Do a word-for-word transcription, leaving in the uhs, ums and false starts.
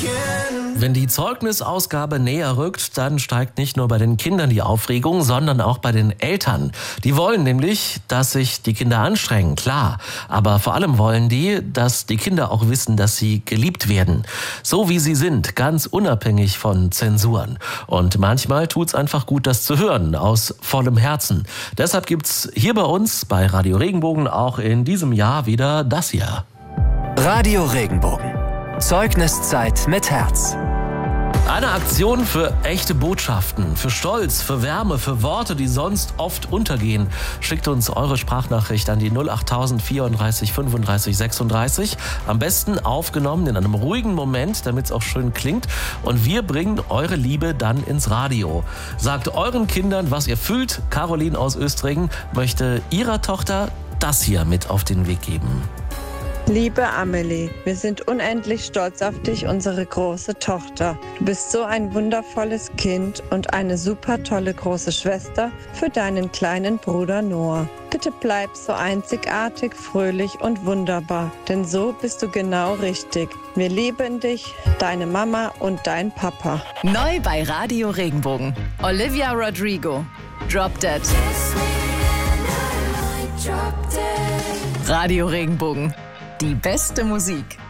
Wenn die Zeugnisausgabe näher rückt, dann steigt nicht nur bei den Kindern die Aufregung, sondern auch bei den Eltern. Die wollen nämlich, dass sich die Kinder anstrengen, klar. Aber vor allem wollen die, dass die Kinder auch wissen, dass sie geliebt werden. So wie sie sind, ganz unabhängig von Zensuren. Und manchmal tut's einfach gut, das zu hören, aus vollem Herzen. Deshalb gibt's hier bei uns bei Radio Regenbogen auch in diesem Jahr wieder das hier. Radio Regenbogen. Zeugniszeit mit Herz. Eine Aktion für echte Botschaften, für Stolz, für Wärme, für Worte, die sonst oft untergehen. Schickt uns eure Sprachnachricht an die null acht tausend vierunddreißig fünfunddreißig sechsunddreißig. Am besten aufgenommen in einem ruhigen Moment, damit es auch schön klingt. Und wir bringen eure Liebe dann ins Radio. Sagt euren Kindern, was ihr fühlt. Caroline aus Östringen möchte ihrer Tochter das hier mit auf den Weg geben. Liebe Amelie, wir sind unendlich stolz auf dich, unsere große Tochter. Du bist so ein wundervolles Kind und eine super tolle große Schwester für deinen kleinen Bruder Noah. Bitte bleib so einzigartig, fröhlich und wunderbar, denn so bist du genau richtig. Wir lieben dich, deine Mama und dein Papa. Neu bei Radio Regenbogen. Olivia Rodrigo. Drop Dead. Radio Regenbogen. Die beste Musik.